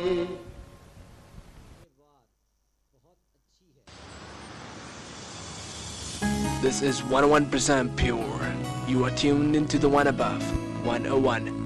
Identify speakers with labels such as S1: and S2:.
S1: This is 101% pure. You are tuned into the one above 101